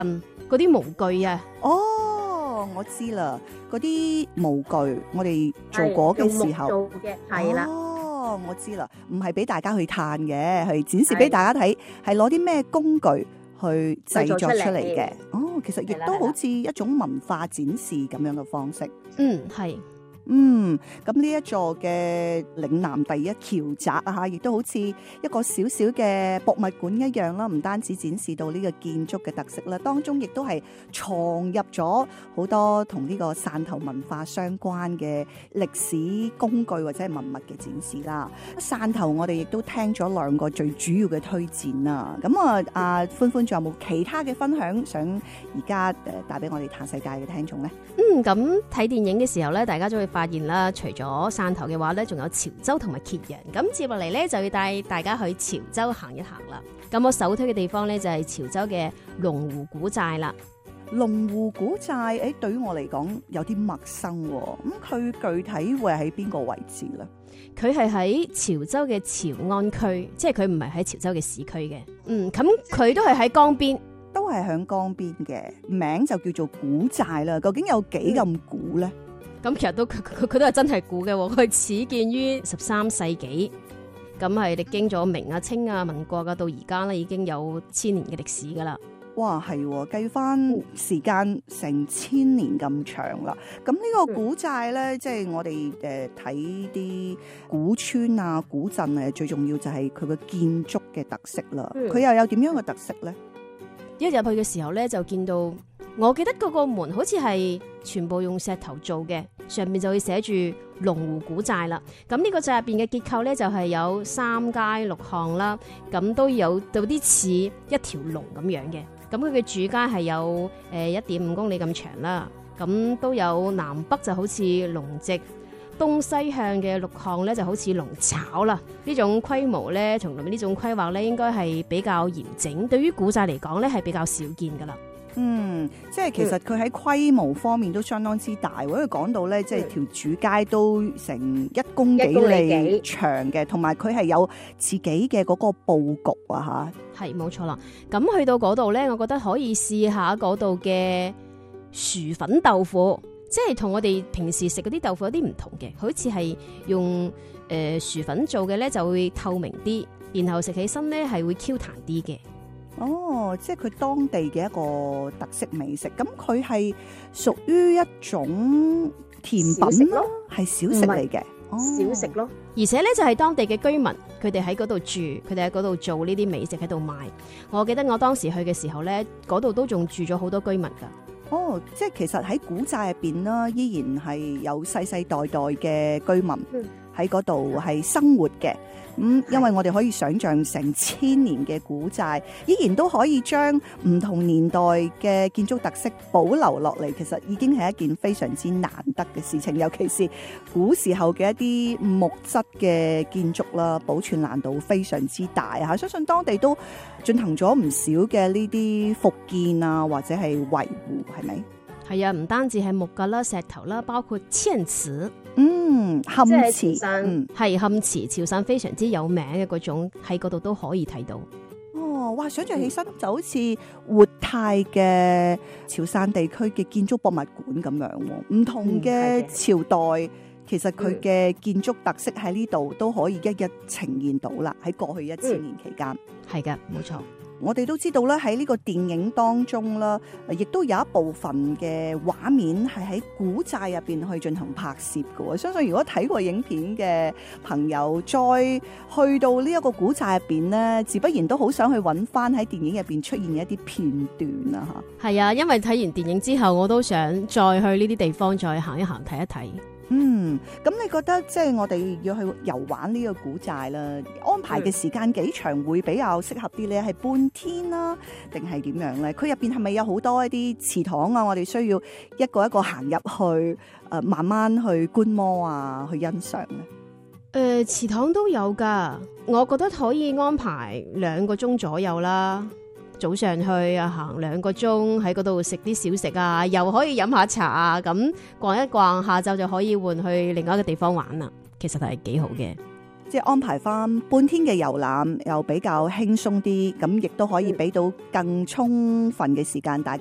嗰啲模具啊。 哦，我知啦，嗰啲模具我哋做過嘅時候， 做嘅係啦。 哦，我知啦，唔係俾大家去嘆嘅，係展示俾大家睇，係攞啲咩工具去製作出嚟嘅。哦，其實亦都好似一種文化展示咁樣嘅方式。 係。 咁呢一座嘅嶺南第一橋宅啊，亦都好似一個小小嘅博物館一樣啦，唔單止展示到呢個建築嘅特色啦，當中亦都係藏入咗好多同呢個汕頭文化相關嘅歷史工具或者係文物嘅展示啦。汕頭我哋亦都聽咗兩個最主要嘅推薦啦。咁阿歡歡仲有冇其他嘅分享想而家帶俾我哋嘆世界嘅聽眾呢？ 咁睇電影嘅時候咧，大家都會發現啦，除咗汕頭嘅話咧，仲有潮州同埋揭陽。咁接落嚟咧，就要帶大家去潮州行一行啦。咁我首推嘅地方咧就係潮州嘅龍湖古寨啦。 龍湖古寨，對於我嚟講有啲陌生喎。咁佢具體會係喺邊個位置咧？ 佢係喺潮州嘅潮安區，即係佢唔係喺潮州嘅市區嘅。咁佢都係喺江邊。 都係響江邊嘅，名就叫做古寨啦。究竟有幾咁古呢？ 咁其實都佢都係真係古嘅，佢始建於13世紀，咁係歷經咗明啊、清啊、民國啊，到而家咧已經有1000年嘅歷史噶啦。 哇，係計翻時間成1000年咁長啦。咁呢個古寨呢，即係我哋睇啲古村啊、古鎮啊，最重要就係佢個建築嘅特色啦。佢又有點樣嘅特色呢？ 一入去嘅時候咧，就見到，我記得嗰個門好似係全部用石頭做嘅，上面就會寫住龍湖古寨啦。咁呢個寨入邊嘅結構咧，就係有3階6巷啦，咁都有啲似一條龍咁樣嘅。咁佢嘅主街係有1.5公里咁長啦，咁都有南北就好似龍脊，東西向嘅6巷咧就好似龍巢啦。呢種規模咧，同埋呢種規劃咧，應該係比較嚴整。對於古寨嚟講咧，係比較少見噶啦。 即係其實佢喺規模方面都相當之大。因為講到咧，即係條主街都成1公幾里長嘅，同埋佢係有自己嘅嗰個佈局啊嚇。係冇錯啦。咁去到嗰度咧，我覺得可以試下嗰度嘅薯粉豆腐。即係同我哋平時食嗰啲豆腐有啲唔同嘅，好似係用薯粉做嘅咧，就會透明啲，然後食起身咧係會 Q 彈啲嘅。 哦，即係佢當地嘅一個特色美食。咁佢係屬於一種甜品咯，係小食嚟嘅。 小食咯。 而且咧就係當地嘅居民，佢哋喺嗰度住，佢哋喺嗰度做呢啲美食喺度賣。我記得我當時去嘅時候咧，嗰度都仲住咗好多居民噶。 即係其實喺古寨入邊啦，依然係有世世代代嘅居民喺嗰度係生活嘅。因為我哋可以想象成1000年嘅古寨，依然都可以將唔同年代嘅建築特色保留落嚟，其實已經係一件非常之難得嘅事情。尤其是古時候嘅一啲木質嘅建築啦，保存難度非常之大嚇。相信當地都進行咗唔少嘅呢啲復建啊，或者係維護，係咪？ 係啊，唔單止係木噶啦、石頭啦，包括嵌瓷。 嵌瓷， 係嵌瓷，潮汕非常之有名嘅嗰種，喺嗰度都可以睇到。 哇！想象起身就好似活態嘅潮汕地區嘅建築博物館咁樣，唔同嘅朝代，其實佢嘅建築特色喺呢度都可以一一呈現到啦。喺過去1000年期間， 係噶，冇錯。 我哋都知道啦，喺呢個電影當中啦，亦都有一部分嘅畫面係喺古寨入邊去進行拍攝嘅。我相信如果睇過影片嘅朋友，再去到呢一個古寨入邊呢，自不然都好想去揾翻喺電影入邊出現嘅一啲片段啊！嚇，係啊，因為睇完電影之後，我都想再去呢啲地方再行一行睇一睇。 咁你覺得即係我哋要去遊玩呢個古寨啦，安排嘅時間幾長會比較適合啲咧？係半天啦，定係點樣咧？佢入邊係咪有好多一啲祠堂啊？我哋需要一個一個行入去，慢慢去觀摩啊，去欣賞咧？ 祠堂都有噶，我覺得可以安排2個鐘左右啦。早上去啊，行2個鐘喺嗰度食啲小食啊，又可以飲下茶啊，咁逛一逛，下晝就可以換去另外一個地方玩啦。其實係幾好嘅。 即係安排翻半天嘅遊覽，又比較輕鬆啲，咁亦都可以俾到更充分嘅時間大